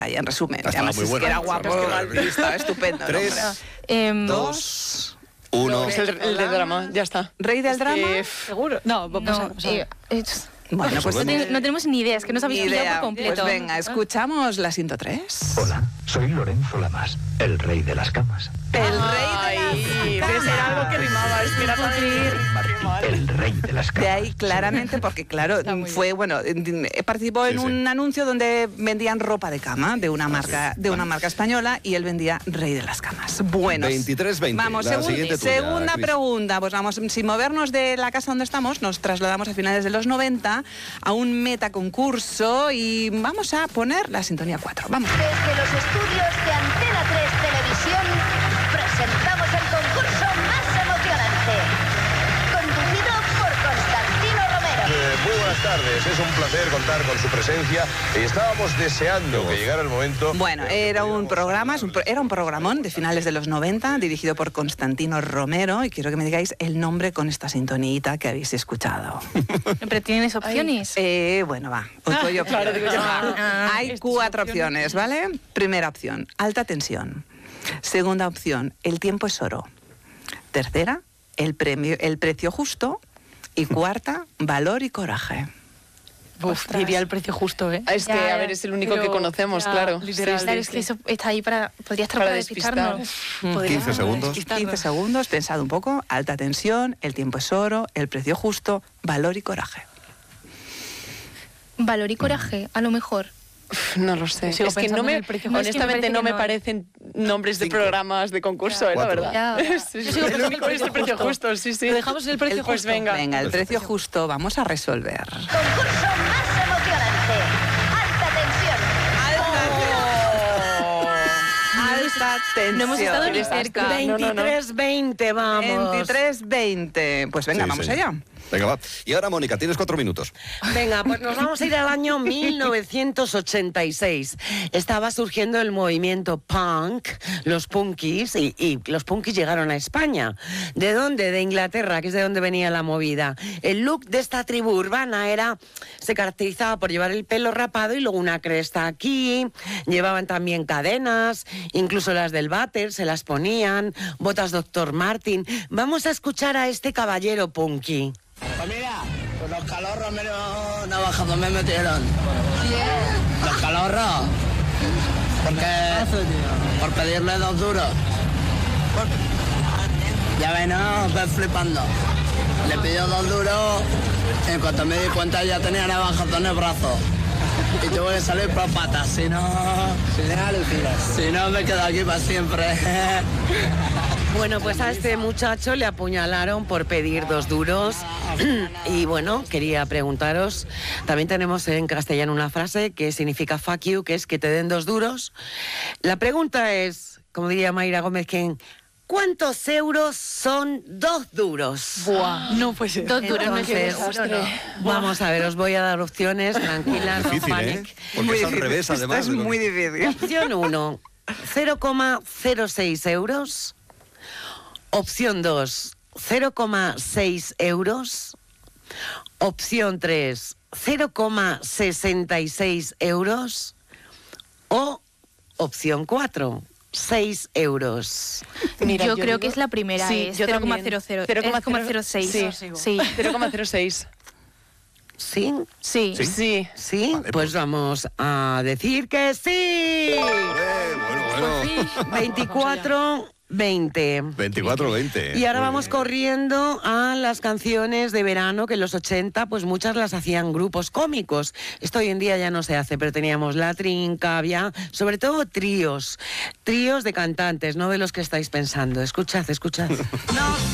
ahí en resumen. Estaba Además muy es bueno. que era guapo, estaba estupendo. 3, ¿no? 2, 1. Es el de drama, ya está. ¿Rey del drama? ¿Seguro? No, vamos a ver. Bueno, pues No No tenemos ni idea, es que nos habéis pillado por completo. Pues venga, escuchamos la 103. Hola, soy Lorenzo Lamas, el rey de las camas. El rey de las Debe ser algo que rimaba, es que era para decir. El rey de las De camas. ahí claramente, porque claro, fue participó en un anuncio donde vendían ropa de cama de una marca española y él vendía Rey de las Camas. Bueno, 23-20. Vamos, La siguiente tuya, segunda Cris. pregunta. Pues vamos, sin movernos de la casa donde estamos, nos trasladamos a finales de los 90 a un metaconcurso y vamos a poner la sintonía 4. Vamos. Desde los estudios de Antena 3 Televisión presentamos el concurso más emocionante, conducido por Constantino Romero. Muy buenas tardes, es un placer contar con su presencia y estábamos deseando que llegara el momento. Bueno, era un programón de finales de los 90 dirigido por Constantino Romero y quiero que me digáis el nombre con esta sintonita que habéis escuchado. ¿Pero tienes opciones? Bueno, va. Os doy opciones. Claro, digo yo. Hay 4 opciones, ¿vale? Primera opción, alta tensión. Segunda opción, el tiempo es oro. Tercera, el precio justo. Y cuarta, valor y coraje. Diría el precio justo, ¿eh? Es que, Ya, a ver, es el único pero que conocemos, ya, claro. literal, Sí, claro, es que eso está ahí podría estar para despistarnos. 15 segundos. 15 segundos, pensad un poco. Alta tensión, el tiempo es oro, el precio justo, valor y coraje. Valor y coraje, a lo mejor. No lo sé. Sigo Es que pensando en el precio. honestamente Es que me parece no que me no. parecen nombres de programas de concurso, la Cuatro. verdad. Ya. Sí, Yo sigo el pensando único en es el precio justo, sí, sí. Lo dejamos en el precio Pues justo. venga. Venga, el precio justo, vamos a resolver. Concurso más emocionante, alta tensión. Alta tensión. No hemos estado ni cerca. 23-20, vamos. 23-20. Pues venga, Sí, vamos sí. allá. Venga, va. Y ahora, Mónica, tienes 4 minutos. Venga, pues nos vamos a ir al año 1986. Estaba surgiendo el movimiento punk, los punkis, y los punkis llegaron a España. ¿De dónde? De Inglaterra, que es de donde venía la movida. El look de esta tribu urbana se caracterizaba por llevar el pelo rapado y luego una cresta aquí. Llevaban también cadenas, incluso las del váter se las ponían, botas Dr. Martin. Vamos a escuchar a este caballero punky. Pues mira, pues los calorros menos navajados me metieron. Los calorros. Porque por pedirle 2 duros. Ya ven, no, ves flipando. Le pidió 2 duros. En cuanto me di cuenta ya tenía navajados en el brazo. Y tuve que salir por patas, si no me quedo aquí para siempre. Bueno, pues a este muchacho le apuñalaron por pedir 2 duros y bueno, quería preguntaros, también tenemos en castellano una frase que significa fuck you, que es que te den 2 duros. La pregunta es, como diría Mayra Gómez, ¿cuántos euros son 2 duros? Buah, no puede ser. 2 duros, no es Entonces, vamos a ver, os voy a dar opciones, tranquilas, no Difícil, ¿eh? panic. Porque es al revés, además. Esto es muy difícil. Opción 1, 0,06 euros. Opción 2, 0,6 euros. Opción 3, 0,66 euros. O opción 4, 6 euros. Mira, yo creo que es la primera, Sí, es yo también. 0,00. 0,06. 0,06. Sí. 0,06. ¿Sí? Sí. Sí. Sí. ¿Sí? Vale, pues vamos a decir que sí. Bueno. 24-20. 24-20. Y ahora Muy vamos bien. corriendo a las canciones de verano, que en los 80, pues muchas las hacían grupos cómicos. Esto hoy en día ya no se hace, pero teníamos La Trinca, había sobre todo tríos de cantantes, no de los que estáis pensando. Escuchad.